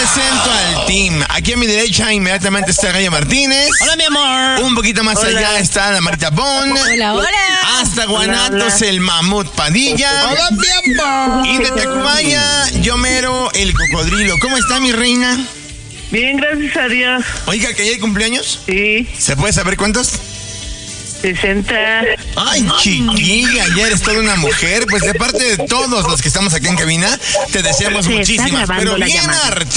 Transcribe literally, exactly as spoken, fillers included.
presento al team. Aquí a mi derecha inmediatamente está Gaya Martínez. Hola, mi amor. Un poquito más Hola. allá está la Marita Bon. Hola, hola. Hasta Guanatos, Hola. el mamut Padilla. Hola, mi amor. Y de Tacubaya, Yomero, el cocodrilo. ¿Cómo está, mi reina? Bien, gracias a Dios. Oiga, que ayer cumpleaños. Sí, ¿Se puede saber cuántos? sesenta. Ay, chiquilla, ya eres toda una mujer. Pues de parte de todos los que estamos aquí en cabina, te deseamos Se está muchísimas, grabando pero la bien llamada. hartas